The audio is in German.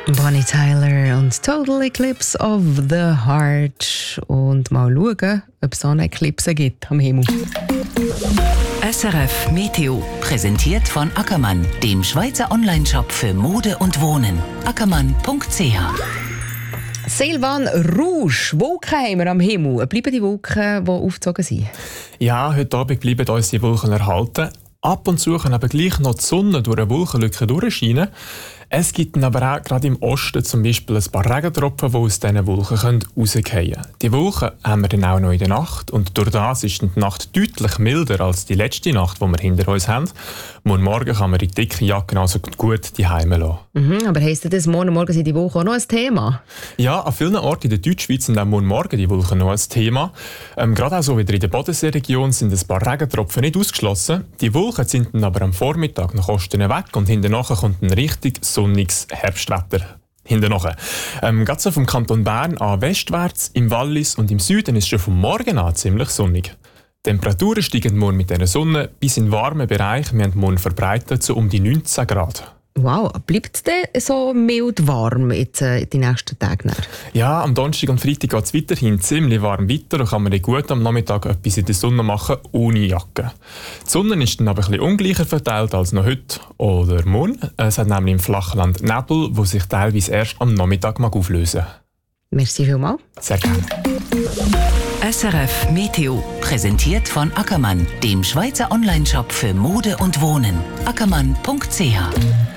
Bonnie Tyler und Total Eclipse of the Heart. Und mal schauen, ob es so eine Eclipse gibt am Himmel. SRF Meteo, präsentiert von Ackermann, dem Schweizer Onlineshop für Mode und Wohnen. ackermann.ch. Silvan Rouge, Wolken haben wir am Himmel. Bleiben die Wolken, die aufgezogen sind? Ja, heute Abend bleiben uns die Wolken erhalten. Ab und zu kann aber gleich noch die Sonne durch eine Wolkenlücke durchscheinen. Es gibt aber auch gerade im Osten zum Beispiel ein paar Regentropfen, die aus diesen Wolken rausfallen können. Die Wolken haben wir dann auch noch in der Nacht und durch das ist die Nacht deutlich milder als die letzte Nacht, die wir hinter uns haben. Morgen kann man die dicke Jacke also gut die Heime lassen. Aber heisst das, morgen sind die Wolken auch noch ein Thema? Ja, an vielen Orten in der Deutschschweiz sind auch morgen die Wolken noch ein Thema. Gerade auch so wieder in der Bodenseeregion sind ein paar Regentropfen nicht ausgeschlossen. Die Wolken sind dann aber am Vormittag nach Osten weg und hinterher kommt ein richtig sonniges Herbstwetter. Gerade so vom Kanton Bern an westwärts, im Wallis und im Süden ist schon vom Morgen an ziemlich sonnig. Die Temperaturen steigen morgen mit der Sonne bis in den warmen Bereich. Wir haben morgen verbreitet so um die 19 Grad. Wow, bleibt es denn so mild warm jetzt, die nächsten Tage? Ja, am Donnerstag und Freitag geht es weiterhin ziemlich warm weiter. Da kann man gut am Nachmittag etwas in der Sonne machen, ohne Jacke. Die Sonne ist dann aber ein bisschen ungleicher verteilt als noch heute oder morgen. Es hat nämlich im Flachland Nebel, der sich teilweise erst am Nachmittag auflösen mag. Merci vielmals. Sehr gerne. SRF Meteo, präsentiert von Ackermann, dem Schweizer Onlineshop für Mode und Wohnen. ackermann.ch.